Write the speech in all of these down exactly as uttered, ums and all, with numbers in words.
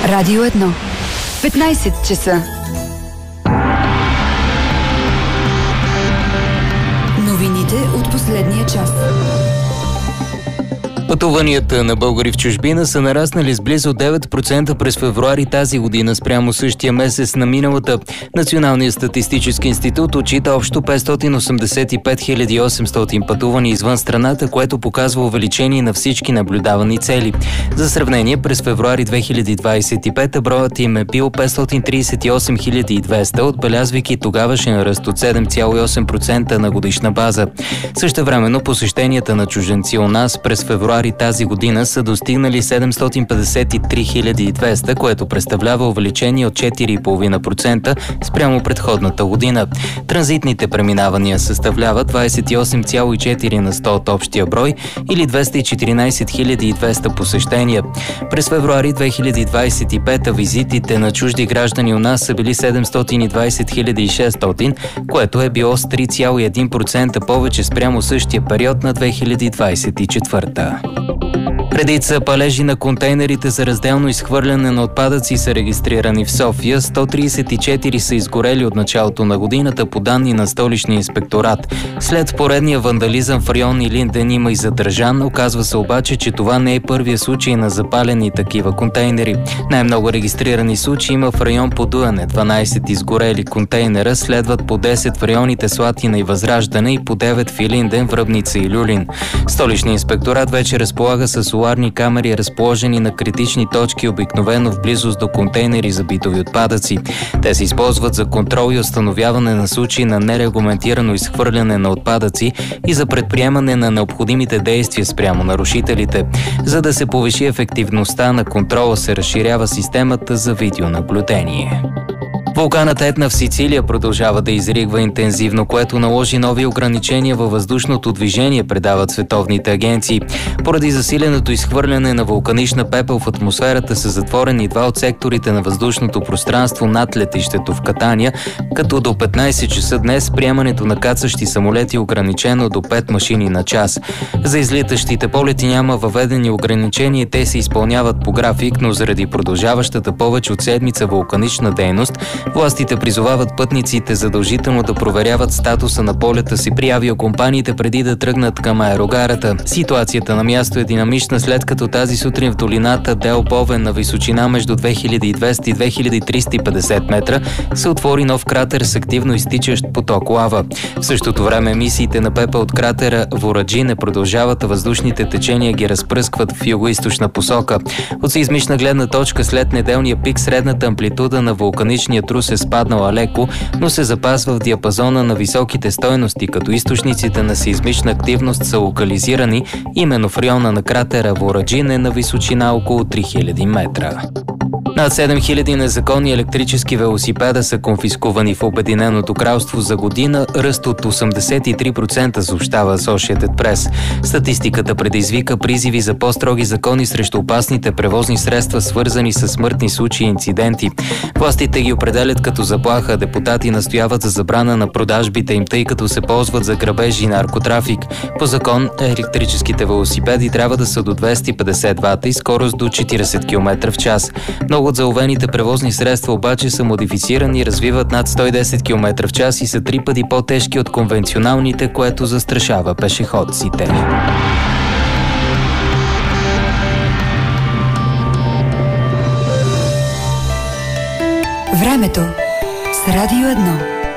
Радио едно. петнайсет часа. Новините от последния час. Пътуванията на българи в чужбина са нараснали с близо девет процента през февруари тази година спрямо същия месец на миналата. Националният статистически институт отчита общо петстотин осемдесет и пет хиляди и осемстотин пътувани извън страната, което показва увеличение на всички наблюдавани цели. За сравнение, през февруари две хиляди двадесет и пета броят им е бил петстотин тридесет и осем хиляди и двеста, отбелязвайки тогавашен ръст от седем цяло и осем процента на годишна база. Същевременно посещенията на чужденци у нас през февруари тази година са достигнали седемстотин петдесет и три хиляди и двеста, което представлява увеличение от четири цяло и пет процента спрямо предходната година. Транзитните преминавания съставляват двадесет и осем цяло и четири на сто от общия брой или двеста и четиринадесет хиляди и двеста посещения. През февруари две хиляди двадесет и пета визитите на чужди граждани у нас са били седемстотин и двадесет хиляди и шестстотин, което е било с три цяло и едно процента повече спрямо същия период на две хиляди двадесет и четвърта. Редица палежи на контейнерите за разделно изхвърляне на отпадъци са регистрирани в София. сто тридесет и четири са изгорели от началото на годината по данни на столичния инспекторат. След поредния вандализъм в район Илинден има и задържан. Оказва се обаче, че това не е първия случай на запалени такива контейнери. Най-много регистрирани случаи има в район Подуяне. дванадесет изгорели контейнера, следват по десет в районите Слатина и Възраждане и по девет в Илинден, Връбница и Люлин. Столичният инспекторат вече разполага с соларни камери, разположени на критични точки, обикновено в близост до контейнери за битови отпадъци. Те се използват за контрол и установяване на случаи на нерегламентирано изхвърляне на отпадъци и за предприемане на необходимите действия спрямо нарушителите. За да се повиши ефективността на контрола, се разширява системата за видеонаблюдение. Вулканът Етна в Сицилия продължава да изригва интензивно, което наложи нови ограничения във въздушното движение, предават световните агенции. Поради засиленото изхвърляне на вулканична пепел в атмосферата са затворени два от секторите на въздушното пространство над летището в Катания, като до петнайсет часа днес приемането на кацащи самолети е ограничено до пет машини на час. За излитащите полети няма въведени ограничения, те се изпълняват по график, но заради продължаващата повече от седмица вулканична дейност, властите призовават пътниците задължително да проверяват статуса на полета си при авиокомпаниите преди да тръгнат към аерогарата. Ситуацията на място е динамична, след като тази сутрин в долината Дел Бовен на височина между две хиляди и двеста и две хиляди триста и петдесет метра се отвори нов кратер с активно изтичащ поток лава. В същото време емисиите на пепел от кратера Вораджи не продължават, а въздушните течения ги разпръскват в югоизточна посока. От сеизмична гледна точка след неделния пик средната амплитуда на вулканичния трус е спаднала леко, но се запазва в диапазона на високите стойности, като източниците на сеизмична активност са локализирани именно в района на кратера Вораджине на височина около три хиляди метра. Над седем хиляди незаконни електрически велосипеда са конфискувани в Обединеното кралство за година, ръст от осемдесет и три процента, съобщава Associated Press. Статистиката предизвика призиви за по-строги закони срещу опасните превозни средства, свързани с смъртни случаи и инциденти. Властите ги определят като заплаха, депутати настояват за забрана на продажбите им, тъй като се ползват за грабежи и наркотрафик. По закон, електрическите велосипеди трябва да са до двеста и петдесет вата и скорост до четиридесет километра в час. Много от заловените превозни средства обаче са модифицирани, развиват над сто и десет километра в час и са три пъти по-тежки от конвенционалните, което застрашава пешеходците. Времето с Радио едно.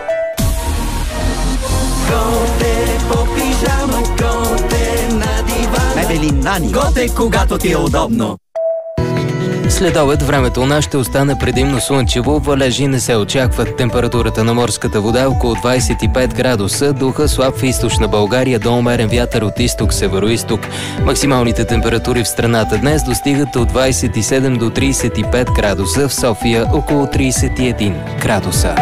Готе по пижама, готе на дивана. Мебели Нани. Готе, когато ти е удобно. След обед времето у нас ще остане предимно слънчево, валежи не се очакват. Температурата на морската вода е около двадесет и пет градуса, духа слаб в източна България до умерен вятър от изток-североизток. Максималните температури в страната днес достигат от двадесет и седем до тридесет и пет градуса, в София около тридесет и един градуса.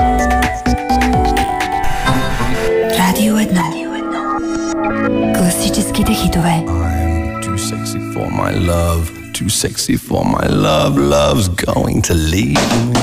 Радио едно. Класическите хитове. I'm too sexy for my love. Too sexy for my love, love's going to leave me.